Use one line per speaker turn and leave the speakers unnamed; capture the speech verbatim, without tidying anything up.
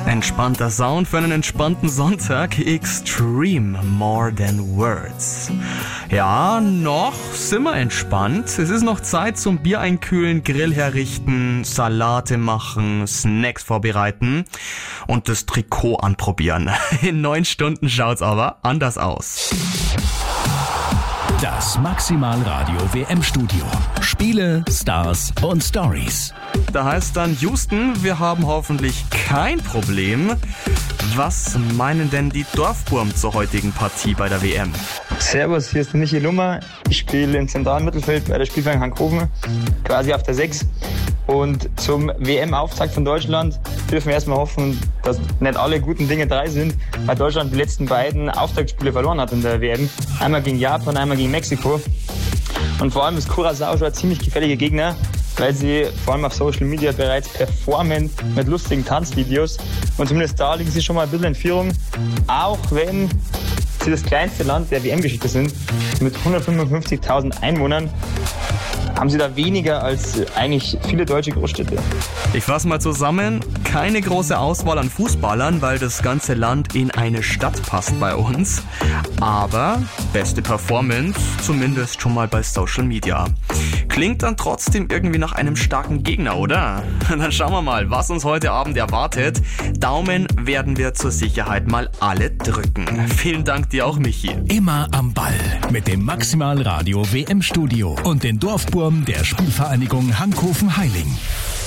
Entspannter Sound für einen entspannten Sonntag. Extreme More Than Words. Ja, noch sind wir entspannt. Es ist noch Zeit zum Bier einkühlen, Grill herrichten, Salate machen, Snacks vorbereiten und das Trikot anprobieren. In neun Stunden schaut's aber anders aus.
Das Maximalradio W M-Studio. Spiele, Stars und Stories.
Da heißt dann Houston, wir haben hoffentlich kein Problem. Was meinen denn die Dorfburm zur heutigen Partie bei der W M?
Servus, hier ist der Michi Lummer. Ich spiele im zentralen Mittelfeld bei der Spielverein Hankhofen, quasi auf der sechs. Und zum W M-Auftakt von Deutschland dürfen wir erstmal hoffen, dass nicht alle guten Dinge drei sind, weil Deutschland die letzten beiden Auftaktspiele verloren hat in der W M. Einmal gegen Japan, einmal gegen Mexiko. Und vor allem ist Curaçao schon ein ziemlich gefährlicher Gegner, weil sie vor allem auf Social Media bereits performen mit lustigen Tanzvideos. Und zumindest da liegen sie schon mal ein bisschen in Führung, auch wenn sie das kleinste Land der W M-Geschichte sind. Mit hundertfünfundfünfzigtausend Einwohnern haben sie da weniger als eigentlich viele deutsche Großstädte.
Ich fasse mal zusammen, keine große Auswahl an Fußballern, weil das ganze Land in eine Stadt passt bei uns. Aber beste Performance, zumindest schon mal bei Social Media. Klingt dann trotzdem irgendwie nach einem starken Gegner, oder? Dann schauen wir mal, was uns heute Abend erwartet. Daumen werden wir zur Sicherheit mal alle drücken. Vielen Dank dir auch, Michi.
Immer am Ball mit dem Maximalradio W M-Studio und den Dorfburm der Spielvereinigung Hankhofen-Heiling.